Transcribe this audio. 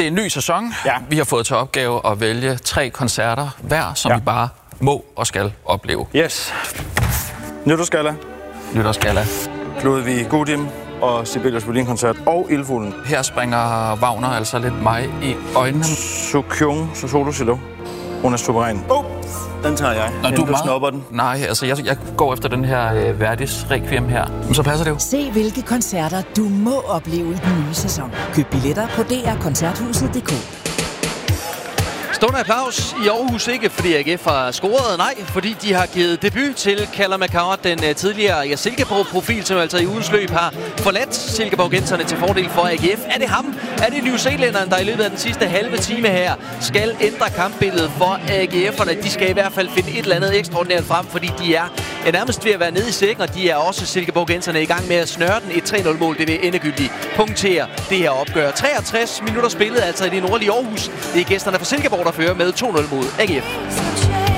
en ny sæson. Ja. Vi har fået til opgave at vælge 3 koncerter hver, som vi bare må og skal opleve. Yes. Nytårsgalla, Nytårsgalla. Ludvig Gudim og Sibelius Violinkoncert og Ildfuglen. Her springer Wagner altså lidt mig i øjnene. Sukyung, Solo Silo. Hun er suveræn. Den tager jeg. Når du snupper den. Nej, altså jeg går efter den her Verdis Requiem her. Men så passer det jo. Se hvilke koncerter du må opleve i den nye sæson. Køb billetter på drkoncerthuset.dk. Stående applaus i Aarhus, ikke fordi AGF har scoret, nej, fordi de har givet debut til Callum McCart, den tidligere Silkeborg-profil, som altså i ugens løb har forladt Silkeborgenserne til fordel for AGF. Er det ham? Er det New Zealanderen, der i løbet af den sidste halve time her skal ændre kampbilledet for AGF'erne? De skal i hvert fald finde et eller andet ekstraordinært frem, fordi de er nærmest ved at være nede i sækken, og de er også Silkeborgenserne i gang med at snøre den. Et 3-0-mål, det vil endegyldigt punktere det her opgør. 63 minutter spillet, altså i det nordlige Aarhus. Det er gæsterne fra Silkeborg, der fører med 2-0 mod AGF.